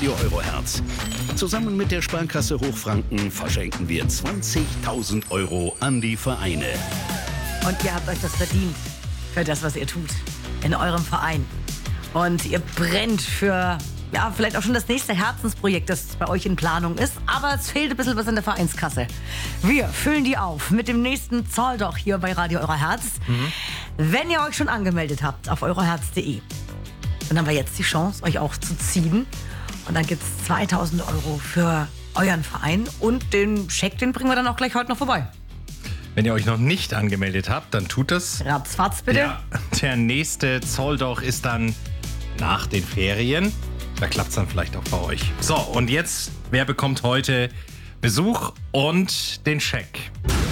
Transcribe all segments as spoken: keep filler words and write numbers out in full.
Radio Eurohertz. Zusammen mit der Sparkasse Hochfranken verschenken wir zwanzigtausend Euro an die Vereine. Und ihr habt euch das verdient für das, was ihr tut in eurem Verein. Und ihr brennt für, ja, vielleicht auch schon das nächste Herzensprojekt, das bei euch in Planung ist. Aber es fehlt ein bisschen was in der Vereinskasse. Wir füllen die auf mit dem nächsten Zahl doch hier bei Radio Eurohertz. Mhm. Wenn ihr euch schon angemeldet habt auf eurohertz punkt de, dann haben wir jetzt die Chance, euch auch zu ziehen. Und dann gibt es zweitausend Euro für euren Verein. Und den Scheck, den bringen wir dann auch gleich heute noch vorbei. Wenn ihr euch noch nicht angemeldet habt, dann tut das. Ratzfatz bitte. Ja, der nächste Zoll doch ist dann nach den Ferien. Da klappt es dann vielleicht auch bei euch. So, und jetzt, wer bekommt heute Besuch und den Scheck?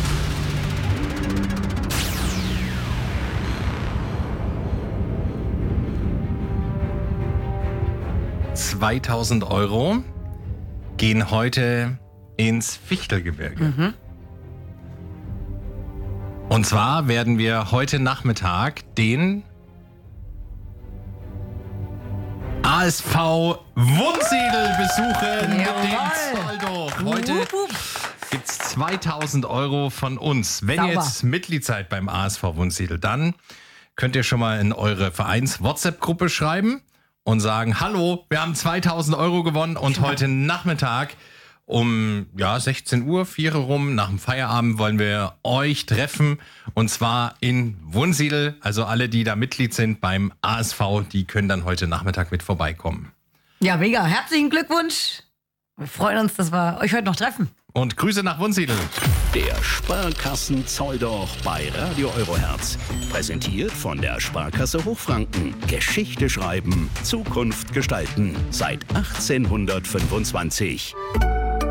zweitausend Euro gehen heute ins Fichtelgebirge. Mhm. Und zwar werden wir heute Nachmittag den A S V Wunsiedel besuchen. Mit dem Zolldoch. Heute gibt es zweitausend Euro von uns. Wenn Sauber. ihr jetzt Mitglied seid beim A S V Wunsiedel, dann könnt ihr schon mal in eure Vereins-WhatsApp-Gruppe schreiben und sagen, hallo, wir haben zweitausend Euro gewonnen und heute Nachmittag um ja, sechzehn Uhr, vier rum, nach dem Feierabend wollen wir euch treffen. Und zwar in Wunsiedel. Also alle, die da Mitglied sind beim A S V, die können dann heute Nachmittag mit vorbeikommen. Ja, mega. Herzlichen Glückwunsch. Wir freuen uns, dass wir euch heute noch treffen. Und Grüße nach Wunsiedel. Der Sparkassen-Zoll doch bei Radio Eurohertz. Präsentiert von der Sparkasse Hochfranken. Geschichte schreiben, Zukunft gestalten. Seit achtzehnhundertfünfundzwanzig.